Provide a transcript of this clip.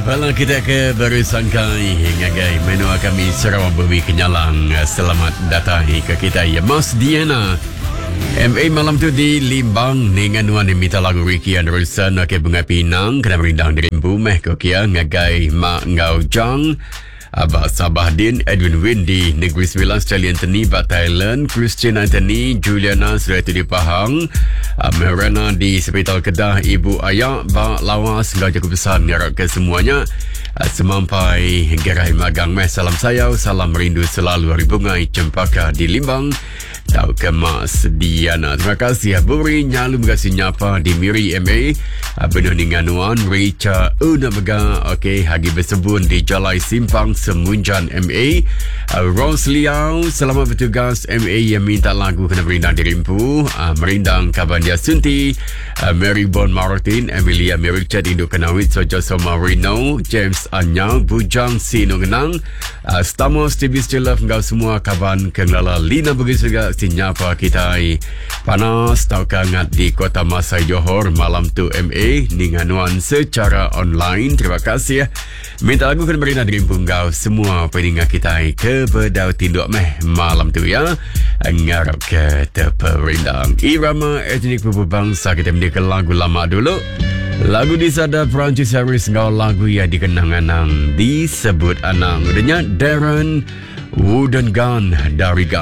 Walau kita ke bersangkai ngagai menua kami Sarawak Bewi Kenyalang. Selamat datang ke kita ya Mas Diana. MA malam tu di Limbang dengan nuan yang minta lagu Ricky Anderson ke Bunga Pinang kena merindang di rimbu meh ko kia ngagai Mak Ngau Jang. Abah Sabahdin, Edwin Windy, Negeri Sembilan, Stanley Anthony, Bat Thailand, Christian Anthony, Juliana, Suratu di Pahang, Merana di Sepital Kedah, Ibu Ayak, Bak Lawas, Gau Jago Besar, ngarap ke semuanya. Semampai Gerai Magang Meh, salam sayau, salam rindu selalu Hari Bungai Cempaka di Limbang. Tahu ke Mas Diana. Terima kasih Buri Nyalu berkasih nyapa di Miri MA Benuh dengan Nuan Richa Una Bega. Okey, Hagi Bersebun di Jalai Simpang Semunjan MA. Rose Liao, selamat bertugas MA yang minta lagu kena merindang di Rimpu. Merindang Kabandia Sunti, Mary Bon Martin, Emilia Merichat Induk Kenawit, Sojo Soma Rino, James Anyang, Bujang Sino Genang, Stamos TV Still Love Engkau semua kaban kenglala Lina begitu juga sinyapa kita panas tau kangat di Kota Masai Johor malam tu MA ninganuan secara online. Terima kasih ya. Minta lagu kena merindang di Rimpu engkau semua pendengar kita ke bedau tinduk meh malam tu ya. Ngarap ke terperindang irama etnik berbangsa. Kita mendengar lagu lama dulu. Lagu di sada Perancis Harris ngau lagu yang dikenang anang disebut anang. Adanya Darren Wooden Gun dari